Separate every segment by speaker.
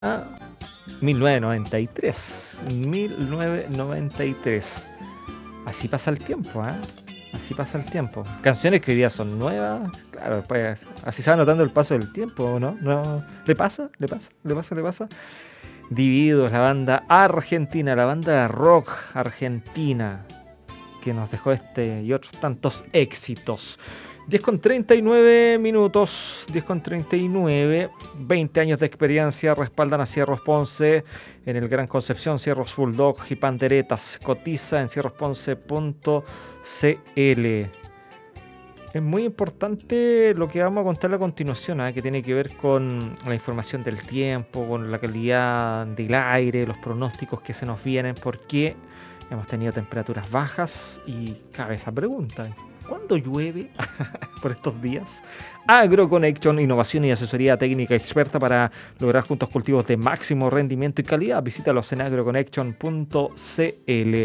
Speaker 1: 1993. 1993. Así pasa el tiempo, ¿eh? Así pasa el tiempo. Canciones que hoy día son nuevas, claro, pues así se va notando el paso del tiempo, ¿no? ¿No? ¿Le pasa? ¿Le pasa? ¿Le pasa? ¿Le pasa? Divididos, la banda argentina, la banda de rock argentina, que nos dejó este y otros tantos éxitos. 10:39 minutos, 10:39, 20 años de experiencia respaldan a Cierros Ponce en el Gran Concepción, Cierros Bulldog y Panderetas. Cotiza en cierrosponce.cl. Es muy importante lo que vamos a contar a continuación, ¿eh? Que tiene que ver con la información del tiempo, con la calidad del aire, los pronósticos que se nos vienen, porque hemos tenido temperaturas bajas y cabe esa pregunta. ¿Cuándo llueve por estos días? AgroConnection, innovación y asesoría técnica experta para lograr juntos cultivos de máximo rendimiento y calidad. Visítalos en agroconnection.cl.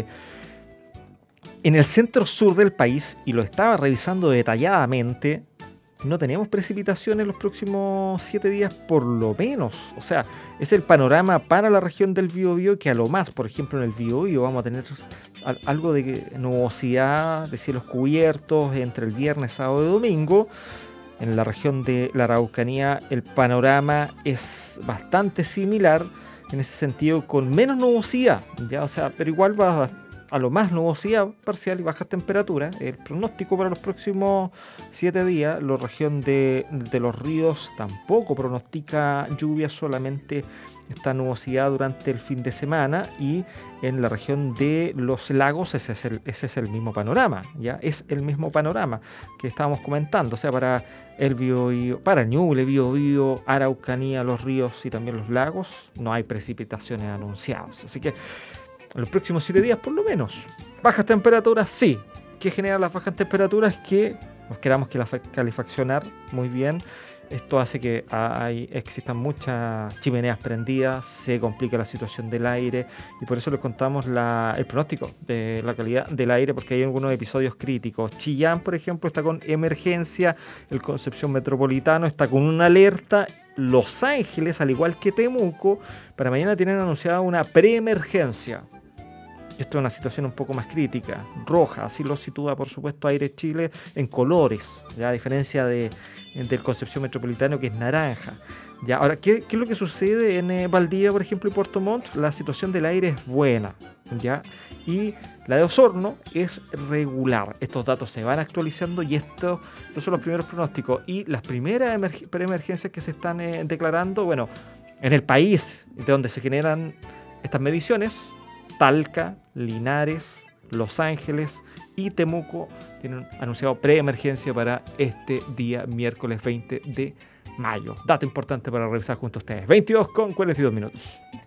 Speaker 1: En el centro sur del país, y lo estaba revisando detalladamente, no tenemos precipitación en los próximos 7 días por lo menos. O sea, es el panorama para la región del Biobío, que a lo más, por ejemplo, en el Biobío vamos a tener algo de nubosidad, de cielos cubiertos entre el viernes, sábado y domingo. En la región de la Araucanía el panorama es bastante similar en ese sentido, con menos nubosidad, ¿ya? O sea, pero igual va a lo más nubosidad parcial y bajas temperaturas. El pronóstico para los próximos 7 días, la región de los ríos tampoco pronostica lluvia, solamente esta nubosidad durante el fin de semana, y en la región de los lagos ese es el mismo panorama, ya es el mismo panorama que estábamos comentando, o sea, para el Biobío, para Ñuble, Biobío, Araucanía, los ríos y también los lagos no hay precipitaciones anunciadas, así que en los próximos 7 días por lo menos. Bajas temperaturas, sí. ¿Qué genera las bajas temperaturas? Que nos queramos que la calefaccionar muy bien. Esto hace que existan muchas chimeneas prendidas, se complica la situación del aire, y por eso les contamos el pronóstico de la calidad del aire, porque hay algunos episodios críticos. Chillán, por ejemplo, está con emergencia, el Concepción Metropolitano está con una alerta, Los Ángeles, al igual que Temuco, para mañana tienen anunciada una preemergencia. Esto es una situación un poco más crítica, roja, así lo sitúa por supuesto Aire Chile en colores, ¿ya? A diferencia del Concepción Metropolitano, que es naranja. ¿Ya? Ahora, ¿qué es lo que sucede en Valdivia, por ejemplo, y Puerto Montt? La situación del aire es buena, ¿ya? Y la de Osorno es regular. Estos datos se van actualizando y estos son los primeros pronósticos. Y las primeras preemergencias que se están declarando, bueno, en el país de donde se generan estas mediciones, Talca, Linares, Los Ángeles y Temuco tienen anunciado preemergencia para este día miércoles 20 de mayo. Dato importante para revisar junto a ustedes. 22:42 minutos.